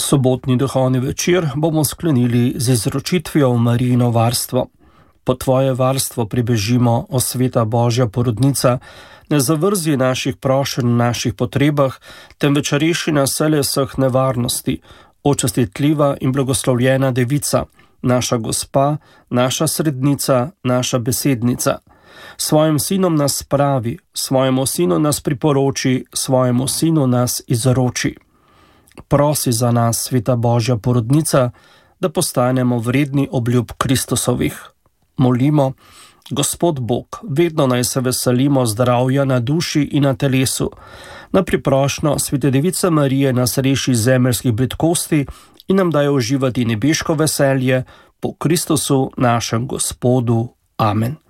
Sobotni duhovni večer bomo sklenili z izročitvijo v Marijino varstvo. Po tvoje varstvo pribežimo, o sveta Božja porodnica, ne zavrzi naših prošenj v naših potrebah, temveč reši nas vseh nevarnosti, o častitljiva in blagoslovljena devica, naša gospa, naša srednica, naša besednica. Svojim sinom nas spravi, svojemu sinu nas priporoči, svojemu sinu nas izroči. Prosi za nas, sveta Božja porodnica, da postanemo vredni obljub Kristusovih. Molimo, Gospod Bog, vedno naj se veselimo zdravja na duši in na telesu. Na priprošnjo svete device Marije nas reši zemeljskih bridkosti in nam daje uživati nebeško veselje po Kristusu našem Gospodu. Amen.